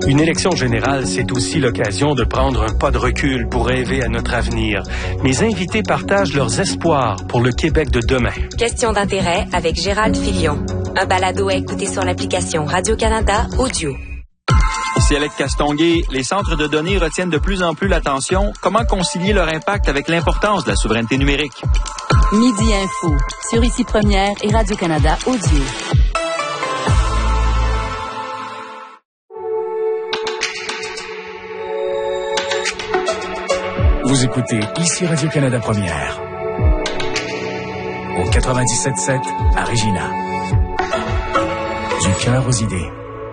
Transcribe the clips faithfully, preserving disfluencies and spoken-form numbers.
Une élection générale, c'est aussi l'occasion de prendre un pas de recul pour rêver à notre avenir. Mes invités partagent leurs espoirs pour le Québec de demain. Question d'intérêt avec Gérald Filion. Un balado à écouter sur l'application Radio-Canada Audio. Ici Alec Castonguay, les centres de données retiennent de plus en plus l'attention. Comment concilier leur impact avec l'importance de la souveraineté numérique? Midi Info, sur Ici Première et Radio-Canada Audio. Vous écoutez Ici Radio-Canada Première. Au quatre-vingt-dix-sept sept à Regina. Du cœur aux idées.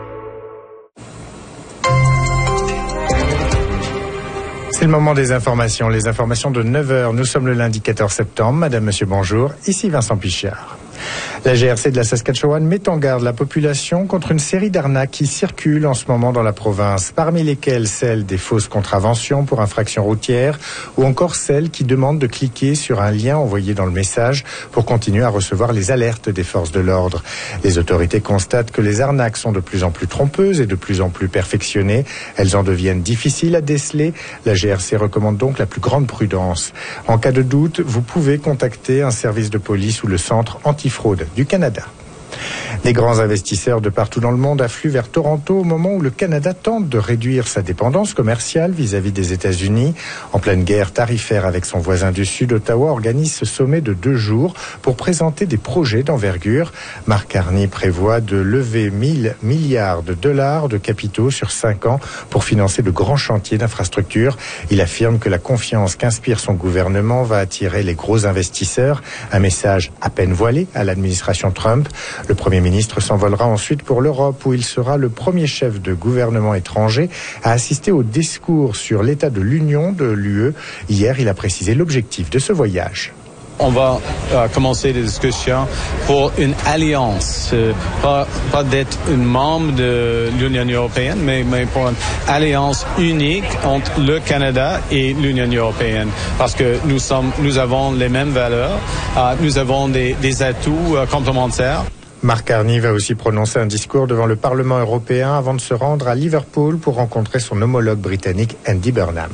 C'est le moment des informations. Les informations de neuf heures. Nous sommes le lundi quatorze septembre. Madame, monsieur, bonjour. Ici Vincent Pichard. La G R C de la Saskatchewan met en garde la population contre une série d'arnaques qui circulent en ce moment dans la province, parmi lesquelles celles des fausses contraventions pour infractions routières ou encore celles qui demandent de cliquer sur un lien envoyé dans le message pour continuer à recevoir les alertes des forces de l'ordre. Les autorités constatent que les arnaques sont de plus en plus trompeuses et de plus en plus perfectionnées. Elles en deviennent difficiles à déceler. La G R C recommande donc la plus grande prudence. En cas de doute, vous pouvez contacter un service de police ou le centre antifraude du Canada. Les grands investisseurs de partout dans le monde affluent vers Toronto au moment où le Canada tente de réduire sa dépendance commerciale vis-à-vis des États-Unis. En pleine guerre tarifaire avec son voisin du Sud, Ottawa organise ce sommet de deux jours pour présenter des projets d'envergure. Mark Carney prévoit de lever mille milliards de dollars de capitaux sur cinq ans pour financer de grands chantiers d'infrastructures. Il affirme que la confiance qu'inspire son gouvernement va attirer les gros investisseurs. Un message à peine voilé à l'administration Trump. Le Premier ministre s'envolera ensuite pour l'Europe où il sera le premier chef de gouvernement étranger à assister au discours sur l'état de l'Union de l'U E. Hier, il a précisé l'objectif de ce voyage. On va euh, commencer des discussions pour une alliance, euh, pas, pas d'être un membre de l'Union européenne, mais, mais pour une alliance unique entre le Canada et l'Union européenne, parce que nous sommes, nous avons les mêmes valeurs, euh, nous avons des, des atouts euh, complémentaires. Mark Carney va aussi prononcer un discours devant le Parlement européen avant de se rendre à Liverpool pour rencontrer son homologue britannique Andy Burnham.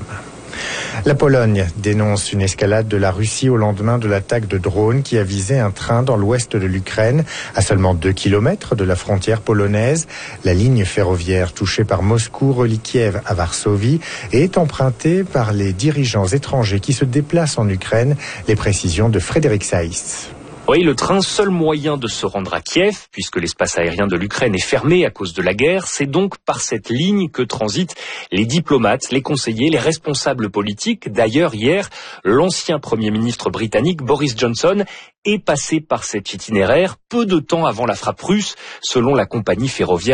La Pologne dénonce une escalade de la Russie au lendemain de l'attaque de drones qui a visé un train dans l'ouest de l'Ukraine, à seulement deux kilomètres de la frontière polonaise. La ligne ferroviaire touchée par Moscou relie Kiev à Varsovie et est empruntée par les dirigeants étrangers qui se déplacent en Ukraine. Les précisions de Frédéric Saïs. Oui, le train, seul moyen de se rendre à Kiev, puisque l'espace aérien de l'Ukraine est fermé à cause de la guerre, c'est donc par cette ligne que transitent les diplomates, les conseillers, les responsables politiques. D'ailleurs, hier, l'ancien Premier ministre britannique Boris Johnson est passé par cet itinéraire peu de temps avant la frappe russe, selon la compagnie ferroviaire